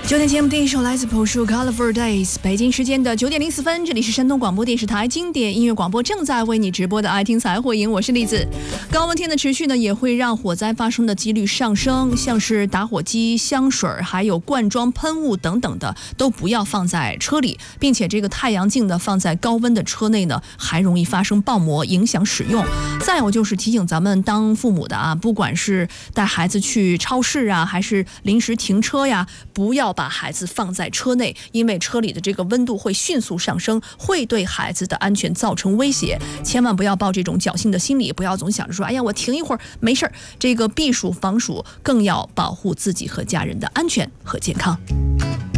9点节目第一首来自朴树 Colorful Days， 北京时间的9点04分，这里是山东广播电视台经典音乐广播正在为你直播的爱听才会赢，我是栗子。高温天的持续呢，也会让火灾发生的几率上升，像是打火机、香水还有罐装喷雾等等的都不要放在车里，并且这个太阳镜呢放在高温的车内呢，还容易发生爆膜，影响使用。再有就是提醒咱们当父母的啊，不管是带孩子去超市啊，还是临时停车呀，不要把孩子放在车内，因为车里的这个温度会迅速上升，会对孩子的安全造成威胁。千万不要抱这种侥幸的心理，不要总想着说哎呀我停一会儿没事儿，这个避暑防暑更要保护自己和家人的安全和健康。